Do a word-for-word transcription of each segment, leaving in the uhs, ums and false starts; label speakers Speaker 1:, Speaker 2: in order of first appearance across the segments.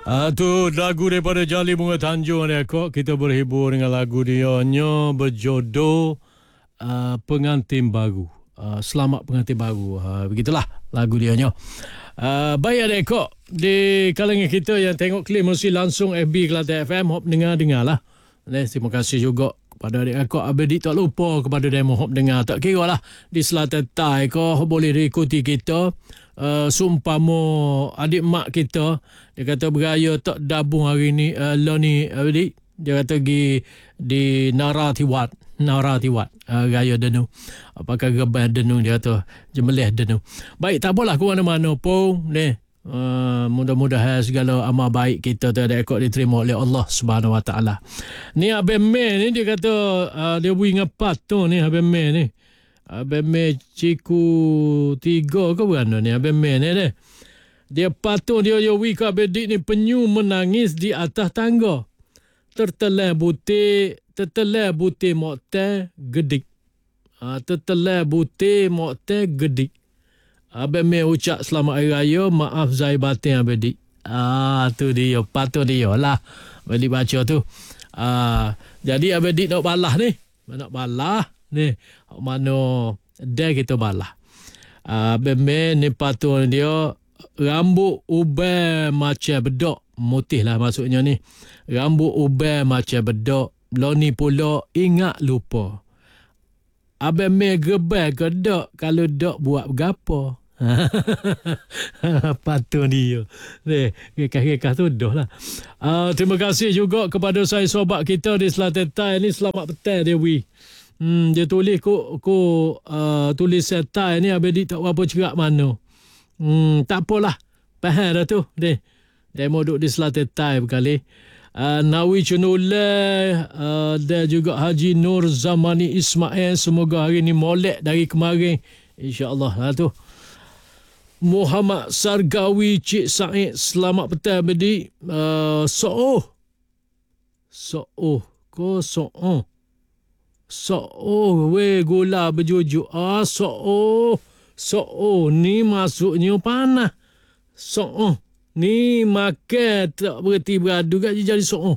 Speaker 1: Ah tu lagu daripada Jali Bunga Tanjung ni kok. Kita berhibur dengan lagu dia nya berjodoh uh, pengantin baru. Uh, selamat pengantin baru. Uh, begitulah lagu dia nya. Uh, baik ada kok di kalangan kita yang tengok klip mesti langsung F B Kelantan F M. Hop dengar-dengar lah. Terima kasih juga kepada adik akak Abedik, tak lupa kepada demo hop dengar. Tak kira lah di Selatan Tai kau boleh ikuti kita. Uh, sumpama adik mak kita dia kata beraya tak dabung hari ni uh, lo ni Abedik, dia kata pergi di Naratiwat Naratiwat uh, raya denu apakah geban denu, dia kata jemelih denu. Baik, tak apalah ke mana-mana pun ni. Uh, mudah-mudahan segala amal baik kita tu ada ekor diterima oleh Allah Subhanahu Wa Taala. Ni Abang Mei ni dia kata uh, dia bui ngapa tu ni Abang Mei ni. Abang Mei Ciku tiga ke berapa ni Abang Mei ni dia. Dia patung dia yo wi ka bedik ni penyu menangis di atas tangga. Tertelan butik, tertelan butik mokte gedik. Ah uh, tertelan butik mokte gedik. Abang Mei ucap selamat hari raya, maaf zahir batin Abedik. Ah tu dia, patut dia lah. Abedik baca tu. Ah jadi Abedik nak balah ni. Nak balah ni. Mana dia kita balah. Ah Abang Mei ni patut dia rambut ubai macam bedok. Mutih lah maksudnya ni. Rambut ubai macam bedok. Loni pula ingat lupa. Abang Mei gebel ke dok kalau dok buat berapa. Patut dia. Ni, kekah-kekah tu dah lah. Uh, terima kasih juga kepada saya sobat kita di Selatan Tai ni. Selamat petang dia wi. Hmm, dia tulis ko ko uh, tulis Tai ni Abedik tak apa cerak mana. Hmm, tak apalah. Faham dah tu. Dia dia mau duduk di Selatan Tai berkali. Uh, Nawi Cunulai uh, dan juga Haji Nur Zamani Ismail, semoga hari ni molek dari kemarin, insya-Allah lah tu. Muhammad Sargawi Cik Said, selamat petang Abedik. uh, So'oh So'oh Ko so'oh So'oh we gula berjujuk. Ah so'oh So'oh ni maksudnya panah. So'oh ni makan tak berhenti beradu kat jadi so'oh.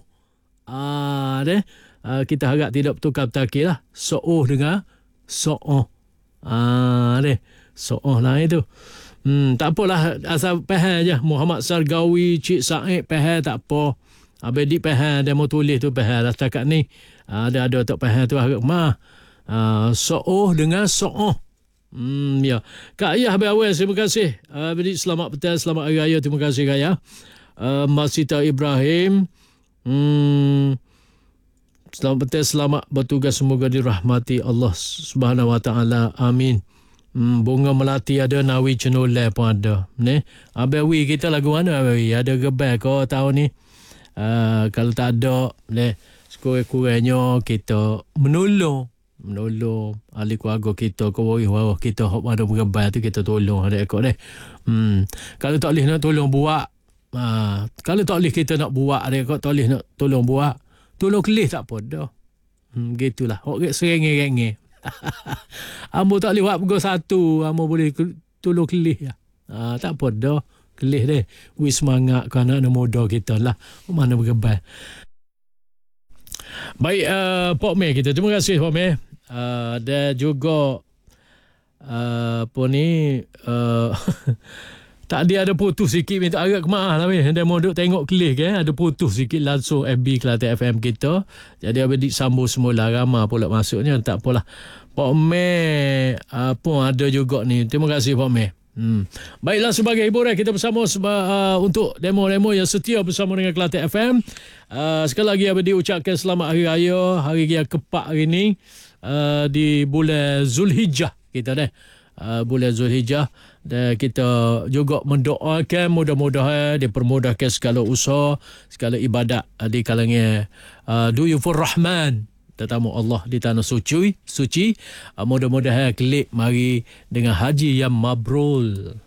Speaker 1: Ah deh. Ah, kita harap tidak bertukar bertakir lah. So'oh dengan so'oh. Ah deh. So'oh lah itu. Hmm, tak apalah, asal faham je. Muhammad Sargawi Cik Said faham tak apa. Abedik faham, dia mau tulis tu faham lah setakat ni. Ada ada tak faham tu harap mah. Ah, so'oh dengan so'oh. Hmm, ya. Kak Ayah Abang Awal, terima kasih. Abedik selamat petang, selamat hari raya. Terima kasih Kak Ayah. Uh, Masita Ibrahim. Hmm, selamat petang, selamat bertugas, semoga dirahmati Allah Subhanahu Wa Taala. Amin. Hmm, bunga melati ada, Nawi Cenulai pun ada. Ni, Abang Wi kita lagu mana Abang Wi? Ada gebel kau tahun ni? Uh, kalau tak ada, ni, sekurang-kurangnya kita menolong. Menolong ahli keluarga kita, kawan-kawan kita hok mana bergebel tu kita tolong ada ekor deh. Hmm, kalau tak boleh nak tolong buat, uh, kalau tak boleh kita nak buat ada ekor, tak boleh nak tolong buat, tolong kelih tak apa dah. Hmm, gitulah. Hok serenge-renge. Ambo tak boleh buat pukul satu, ambo boleh tolong kelih ya. Ha, tak apa dah. Kelih deh. Wis semangat ke anak muda kita lah. Mana bergebal. Baik, uh, Pok Mei kita. Terima kasih Pok Mei. Uh, dan juga uh, apa ni uh, tak dia ada putus sikit, minta agak kemaah lah weh. Dia mau duk tengok kelih ke, ada putus sikit langsung F B Kelantan F M kita. Jadi Abedik sambung semula, ramah pula masuknya, tak apalah. Pak Mei apa uh, ada juga ni. Terima kasih Pak Mei. Hmm. Baiklah, sebagai hiburan kita bersama seba, uh, untuk demo-demo yang setia bersama dengan Kelantan F M. Uh, sekali lagi Abedik ucapkan selamat hari raya, hari yang keempat hari ni uh, di bulan Zulhijjah kita dah. Uh, bulan Zulhijjah, dan kita juga mendoakan mudah-mudahan dipermudahkan segala usaha, segala ibadat uh, di kalangan uh, Duyufur Rahman, tetamu Allah di tanah suci suci. Uh, mudah-mudahan kelip mari dengan haji yang mabrul.